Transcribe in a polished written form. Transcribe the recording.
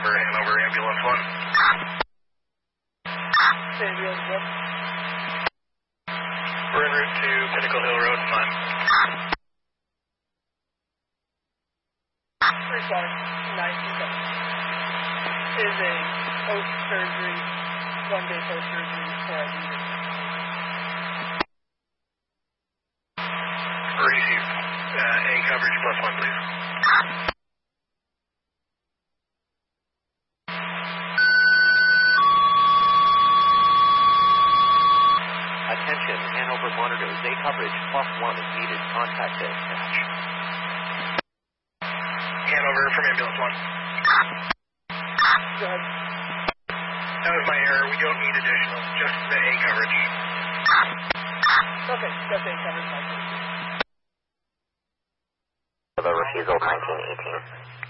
Hanover, ambulance 1. Ambulance 1. We're en route to Pinnacle Hill Road, 5. Responding 927. Is a post-surgery, 1-day post-surgery for a leader. Receive A coverage +1, please. Attention, Hanover monitors. A coverage +1 is needed. Contact dispatch. Hanover from ambulance 1. Go ahead. That was my error. We don't need additional, just the A coverage. Okay, just A coverage, 1918. The refusal 1918.